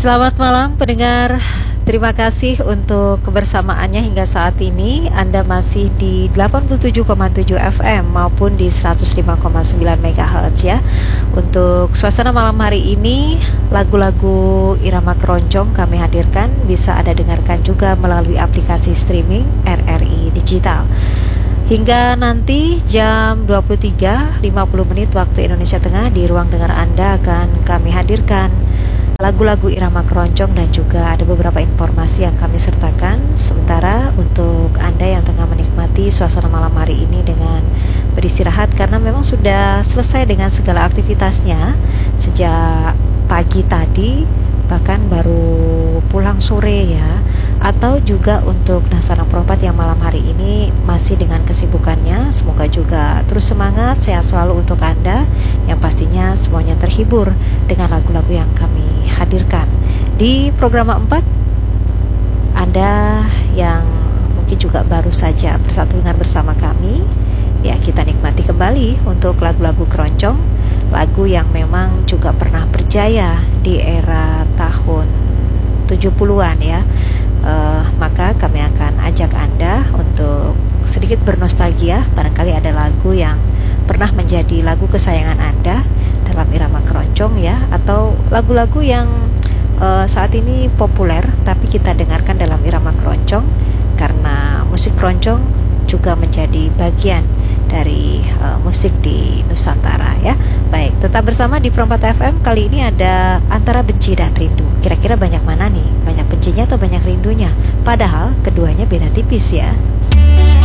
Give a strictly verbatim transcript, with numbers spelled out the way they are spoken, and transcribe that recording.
Selamat malam pendengar. Terima kasih untuk kebersamaannya hingga saat ini. Anda masih di delapan puluh tujuh koma tujuh F M maupun di seratus lima koma sembilan megahertz ya. Untuk suasana malam hari ini, lagu-lagu irama keroncong kami hadirkan. Bisa Anda dengarkan juga melalui aplikasi streaming R R I Digital. Hingga nanti jam dua puluh tiga lima puluh menit waktu Indonesia Tengah, di ruang dengar Anda akan kami hadirkan lagu-lagu irama keroncong dan juga ada beberapa informasi yang kami sertakan. Sementara untuk Anda yang tengah menikmati suasana malam hari ini dengan beristirahat karena memang sudah selesai dengan segala aktivitasnya sejak pagi tadi, bahkan baru pulang sore ya, atau juga untuk nasana perempat yang malam hari ini masih dengan kesibukannya, semoga juga terus semangat, sehat selalu untuk Anda, yang pastinya semuanya terhibur dengan lagu-lagu yang kami hadirkan. Di program empat, Anda yang mungkin juga baru saja bersatu dengan bersama kami, ya, kita nikmati kembali untuk lagu-lagu keroncong, lagu yang memang juga pernah berjaya di era tahun tujuh puluhan ya. Uh, maka kami akan ajak Anda untuk sedikit bernostalgia. Barangkali ada lagu yang pernah menjadi lagu kesayangan Anda dalam irama keroncong ya, atau lagu-lagu yang uh, saat ini populer tapi kita dengarkan dalam irama keroncong, karena musik keroncong juga menjadi bagian dari uh, musik di Nusantara ya. Baik, tetap bersama di Perempat F M. Kali ini ada Antara Benci dan Rindu. Kira-kira banyak mana nih? Banyak bencinya atau banyak rindunya? Padahal keduanya beda tipis ya.